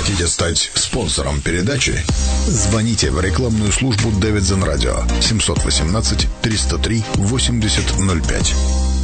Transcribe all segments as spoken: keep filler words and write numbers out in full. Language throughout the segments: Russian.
Хотите стать спонсором передачи? Звоните в рекламную службу Davidson Radio семь один восемь триста три восемьдесят ноль пять.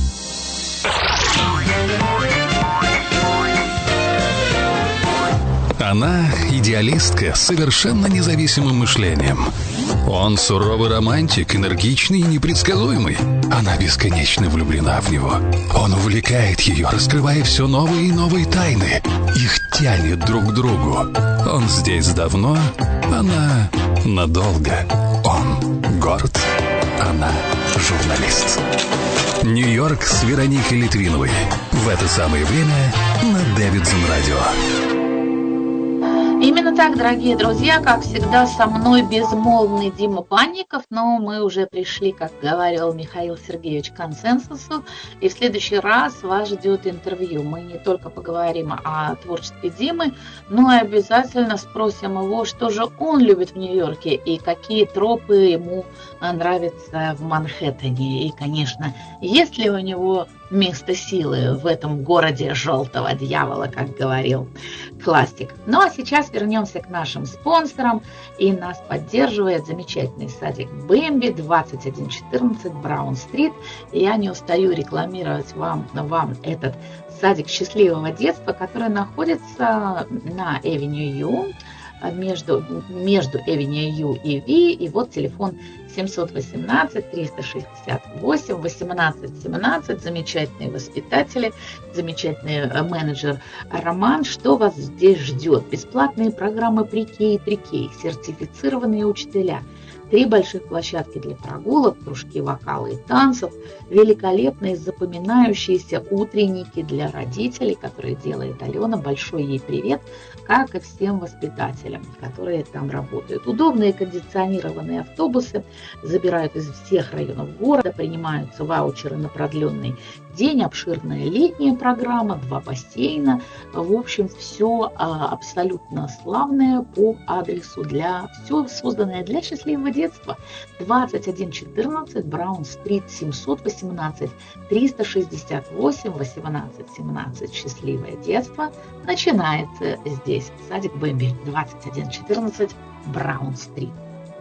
Она идеалистка с совершенно независимым мышлением. Он суровый романтик, энергичный и непредсказуемый. Она бесконечно влюблена в него. Он увлекает ее, раскрывая все новые и новые тайны. Их тянет друг к другу. Он здесь давно, она надолго. Он горд, она журналист. Нью-Йорк с Вероникой Литвиновой. В это самое время на Davidson Radio. Именно так, дорогие друзья, как всегда, со мной безмолвный Дима Банников, но мы уже пришли, как говорил Михаил Сергеевич, к консенсусу, и в следующий раз вас ждет интервью. Мы не только поговорим о творчестве Димы, но и обязательно спросим его, что же он любит в Нью-Йорке и какие тропы ему нравятся в Манхэттене. И, конечно, есть ли у него место силы в этом городе желтого дьявола, как говорил классик. Ну а сейчас вернемся к нашим спонсорам. И нас поддерживает замечательный садик Бэмби, двадцать один четырнадцать Браун-стрит. Я не устаю рекламировать вам, вам этот садик счастливого детства, который находится на Avenue U, между, между Avenue U и Ви. И вот телефон семь один восемь триста шестьдесят восемь восемнадцать семнадцать. Замечательные воспитатели, замечательный менеджер Роман. Что вас здесь ждет? Бесплатные программы Pre-K и Pre-K, сертифицированные учителя, три больших площадки для прогулок, кружки вокала и танцев, великолепные запоминающиеся утренники для родителей, которые делает Алена. Большой ей привет, как и всем воспитателям, которые там работают. Удобные кондиционированные автобусы забирают из всех районов города, принимаются ваучеры на продленный день, обширная летняя программа, два бассейна. В общем, все абсолютно славное по адресу, для все созданное для счастливого детства. двадцать один четырнадцать Браун-стрит, семь один восемь триста шестьдесят восемь восемнадцать семнадцать. Счастливое детство начинается здесь. Садик Бэмби, двадцать один четырнадцать Браун-стрит.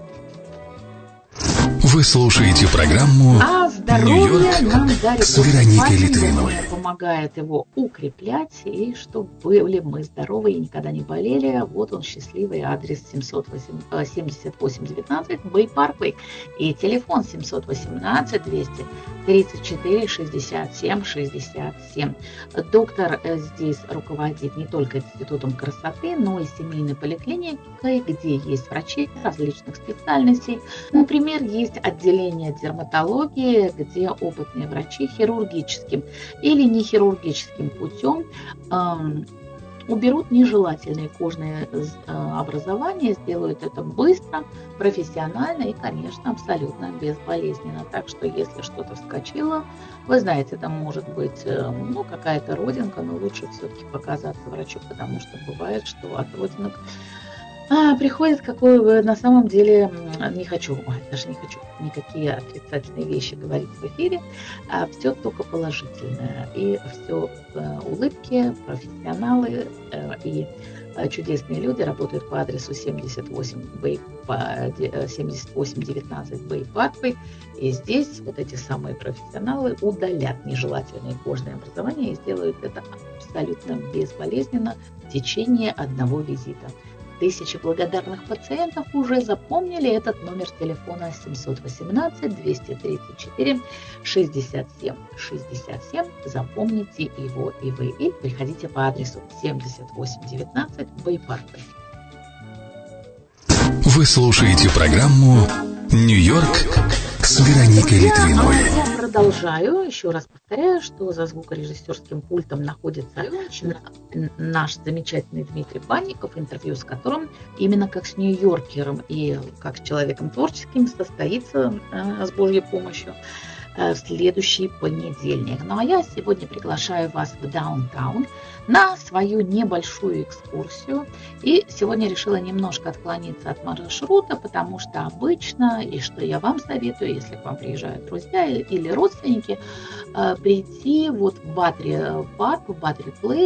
Вы слушаете программу а «Нью-Йорк» нам дарит с Вероникой Литвиновой. Помогает его укреплять, и чтобы были мы здоровы и никогда не болели. Вот он, счастливый адрес семьдесят восемь девятнадцать Бэй Парквей. И телефон семь один восемь двести тридцать четыре шестьдесят семь шестьдесят семь. Доктор здесь руководит не только институтом красоты, но и семейной поликлиникой, где есть врачи различных специальностей. Например, есть отделение дерматологии, где опытные врачи хирургическим или нехирургическим путем э, уберут нежелательные кожные э, образования, сделают это быстро, профессионально и, конечно, абсолютно безболезненно. Так что, если что-то вскочило, вы знаете, это может быть э, ну, какая-то родинка, но лучше все-таки показаться врачу, потому что бывает, что от родинок А, приходит, какое вы на самом деле не хочу, ой, даже не хочу никакие отрицательные вещи говорить в эфире, а все только положительное. И все э, улыбки, профессионалы э, и э, чудесные люди работают по адресу семьдесят восемь девятнадцать Бэй Парквей. И здесь вот эти самые профессионалы удалят нежелательные кожные образования и сделают это абсолютно безболезненно в течение одного визита. Тысячи благодарных пациентов уже запомнили этот номер телефона семь один восемь двести тридцать четыре шестьдесят семь шестьдесят семь. Запомните его и вы. И приходите по адресу семьдесят восемь девятнадцать Бэй Парквей. Вы слушаете программу «Нью-Йорк» с Вероникой Литвиновой. Я продолжаю. Еще раз повторяю, что за звукорежиссерским пультом находится наш замечательный Дмитрий Банников, интервью с которым именно как с нью-йоркером и как с человеком творческим состоится э, с Божьей помощью э, в следующий понедельник. Ну а я сегодня приглашаю вас в даунтаун на свою небольшую экскурсию. И сегодня решила немножко отклониться от маршрута, потому что обычно, и что я вам советую, если к вам приезжают друзья или родственники, прийти вот в Батри парк, в Батри Плейс,